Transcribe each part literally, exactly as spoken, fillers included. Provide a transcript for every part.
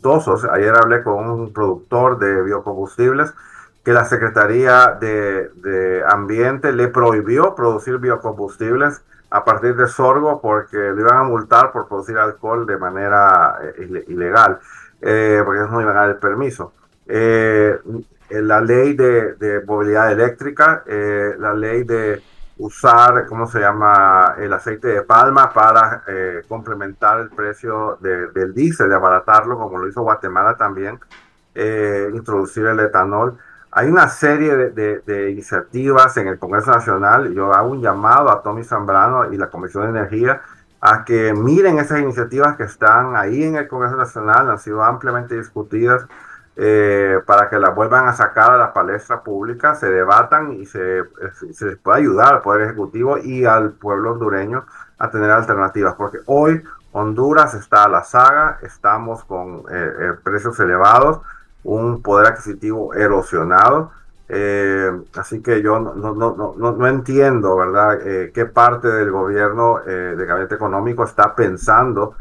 exitosos. Ayer hablé con un productor de biocombustibles que la Secretaría de, de Ambiente le prohibió producir biocombustibles a partir de sorgo porque lo iban a multar por producir alcohol de manera eh, ilegal, eh, porque no iban a dar el permiso. Eh, la ley de, de movilidad eléctrica, eh, la ley de usar, ¿cómo se llama?, el aceite de palma para eh, complementar el precio de, del diésel, de abaratarlo, como lo hizo Guatemala también, eh, introducir el etanol. Hay una serie de, de, de iniciativas en el Congreso Nacional. Yo hago un llamado a Tommy Zambrano y la Comisión de Energía a que miren esas iniciativas que están ahí en el Congreso Nacional, han sido ampliamente discutidas, eh, para que las vuelvan a sacar a la palestra pública, se debatan y se, se les pueda ayudar al Poder Ejecutivo y al pueblo hondureño a tener alternativas, porque hoy Honduras está a la saga, estamos con eh, eh, precios elevados, un poder adquisitivo erosionado. Eh, así que yo no, no, no, no, no entiendo, ¿verdad?, eh, qué parte del gobierno eh, de gabinete económico está pensando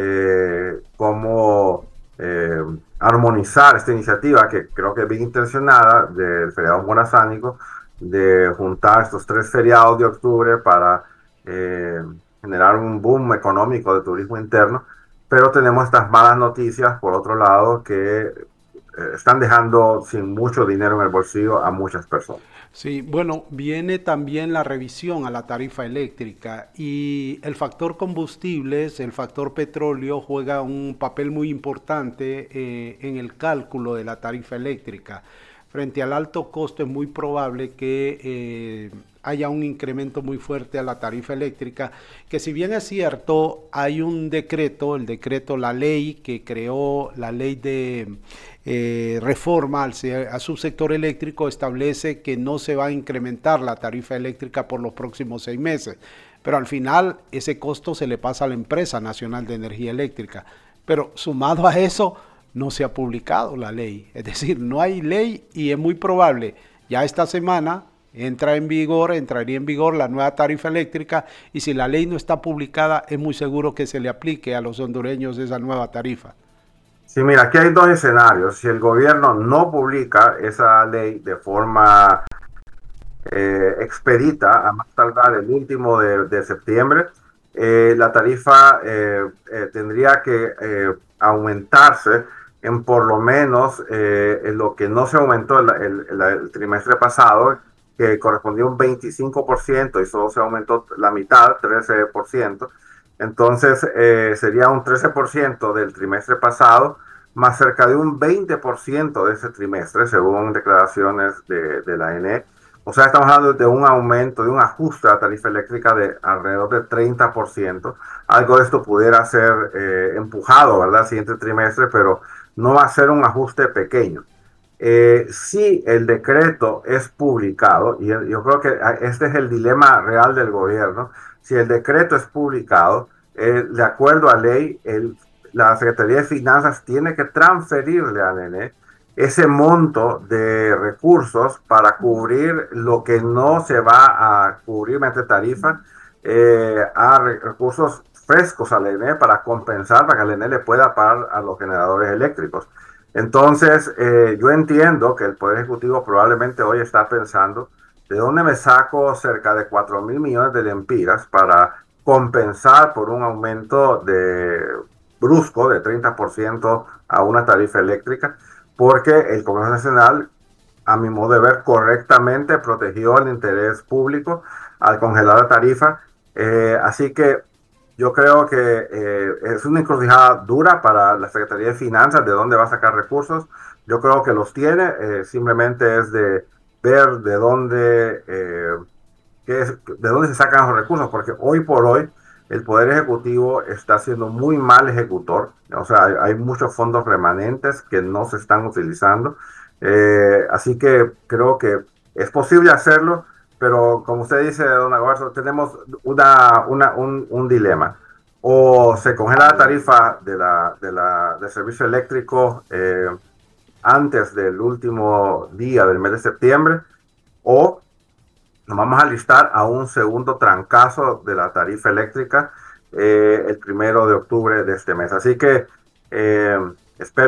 eh, cómo eh, armonizar esta iniciativa, que creo que es bien intencionada, del feriado morazánico, de juntar estos tres feriados de octubre para eh, generar un boom económico de turismo interno, pero tenemos estas malas noticias, por otro lado, que eh, están dejando sin mucho dinero en el bolsillo a muchas personas. Sí, bueno, viene también la revisión a la tarifa eléctrica y el factor combustibles, el factor petróleo juega un papel muy importante eh, en el cálculo de la tarifa eléctrica. Frente al alto costo es muy probable que eh, haya un incremento muy fuerte a la tarifa eléctrica, que si bien es cierto, hay un decreto, el decreto, la ley que creó la ley de eh, reforma al, a su sector eléctrico, establece que no se va a incrementar la tarifa eléctrica por los próximos seis meses, pero al final ese costo se le pasa a la empresa nacional de energía eléctrica. Pero sumado a eso, no se ha publicado la ley, es decir, no hay ley y es muy probable, ya esta semana entra en vigor, entraría en vigor la nueva tarifa eléctrica y si la ley no está publicada es muy seguro que se le aplique a los hondureños esa nueva tarifa. Sí, mira, aquí hay dos escenarios. Si el gobierno no publica esa ley de forma eh, expedita, a más tardar el último de, de septiembre, eh, la tarifa eh, eh, tendría que eh, aumentarse en por lo menos eh, en lo que no se aumentó el, el, el, el trimestre pasado, que correspondía a un veinticinco por ciento y solo se aumentó la mitad, trece por ciento. Entonces eh, sería un trece por ciento del trimestre pasado, más cerca de un veinte por ciento de ese trimestre, según declaraciones de, de la A N E. O sea, estamos hablando de un aumento, de un ajuste a la tarifa eléctrica de alrededor de treinta por ciento. Algo de esto pudiera ser eh, empujado, ¿verdad?, el siguiente trimestre, pero no va a ser un ajuste pequeño. Eh, si el decreto es publicado, y yo creo que este es el dilema real del gobierno, si el decreto es publicado, eh, de acuerdo a ley, el, la Secretaría de Finanzas tiene que transferirle a Nene ese monto de recursos para cubrir lo que no se va a cubrir mediante tarifa, eh, a re recursos frescos al E N E para compensar, para que el E N E le pueda pagar a los generadores eléctricos. Entonces, eh, yo entiendo que el Poder Ejecutivo probablemente hoy está pensando, ¿de dónde me saco cerca de cuatro mil millones de lempiras para compensar por un aumento de brusco de treinta por ciento a una tarifa eléctrica? Porque el Congreso Nacional, a mi modo de ver, correctamente protegió el interés público al congelar la tarifa. Eh, así que yo creo que eh, es una encrucijada dura para la Secretaría de Finanzas, de dónde va a sacar recursos. Yo creo que los tiene, eh, simplemente es de ver de dónde, eh, qué es, de dónde se sacan los recursos, porque hoy por hoy el Poder Ejecutivo está siendo muy mal ejecutor. O sea, hay, hay muchos fondos remanentes que no se están utilizando. Eh, así que creo que es posible hacerlo, pero como usted dice, don Aguarzo, tenemos una, una, un, un dilema. O se congela la tarifa de la, de la, del servicio eléctrico eh, antes del último día del mes de septiembre, o nos vamos a listar a un segundo trancazo de la tarifa eléctrica eh, el primero de octubre de este mes. Así que eh, espero